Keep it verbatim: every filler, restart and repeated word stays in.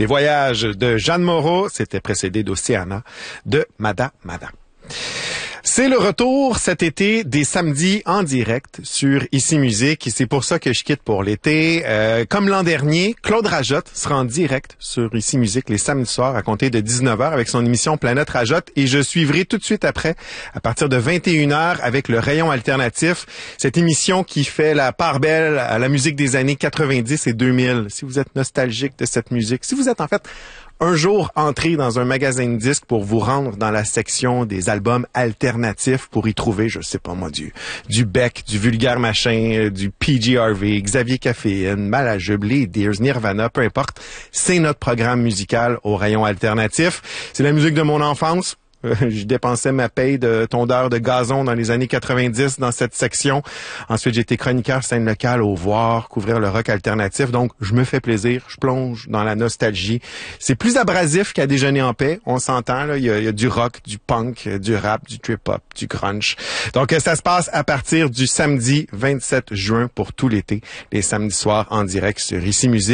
Les voyages de Jeanne Moreau, c'était précédé d'Océana de Mada Mada. C'est le retour cet été des samedis en direct sur Ici Musique et c'est pour ça que je quitte pour l'été. Euh, comme l'an dernier, Claude Rajotte sera en direct sur Ici Musique les samedis soirs à compter de dix-neuf heures avec son émission Planète Rajotte et je suivrai tout de suite après à partir de vingt et une heures avec le Rayon Alternatif, cette émission qui fait la part belle à la musique des années quatre-vingt-dix et deux mille. Si vous êtes nostalgique de cette musique, si vous êtes en fait un jour entré dans un magasin de disques pour vous rendre dans la section des albums alternatifs pour y trouver, je sais pas moi, du, du Beck, du Vulgaire Machin, du P G Harvey, Xavier Caféine, Malajube, les Deers, Nirvana, peu importe. C'est notre programme musical au Rayon Alternatif. C'est la musique de mon enfance. Euh, je dépensais ma paye de tondeur de gazon dans les années quatre-vingt-dix dans cette section. Ensuite, j'ai été chroniqueur scène locale au Voir, couvrir le rock alternatif. Donc, je me fais plaisir, je plonge dans la nostalgie. C'est plus abrasif qu'à déjeuner en paix, on s'entend. Là, il y a, il y a du rock, du punk, du rap, du trip-hop, du grunge. Donc, ça se passe à partir du samedi vingt-sept juin pour tout l'été, les samedis soirs en direct sur Ici Musique.